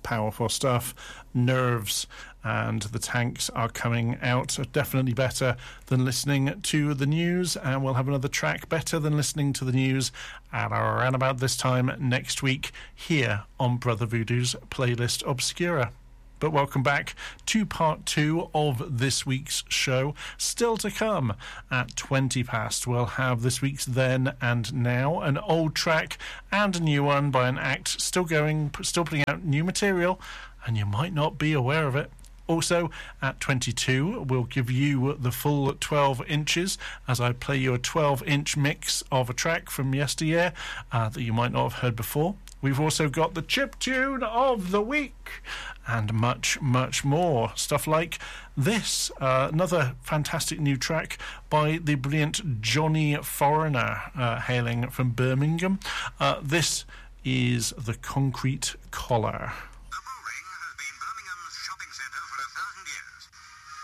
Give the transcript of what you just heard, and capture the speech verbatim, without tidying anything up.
powerful stuff. Nerves and the Tanks are coming out. Definitely better than listening to the news, and we'll have another track better than listening to the news at around about this time next week here on Brother Voodoo's Playlist Obscura. But welcome back to part two of this week's show. Still to come at twenty past, we'll have this week's Then and Now, an old track and a new one by an act still going, still putting out new material, and you might not be aware of it. Also, at twenty-two, we'll give you the full twelve inches as I play you a twelve-inch mix of a track from yesteryear uh, that you might not have heard before. We've also got the chip tune of the week and much, much more. Stuff like this, uh, another fantastic new track by the brilliant Johnny Foreigner, uh, hailing from Birmingham. Uh, this is The Concrete Collar.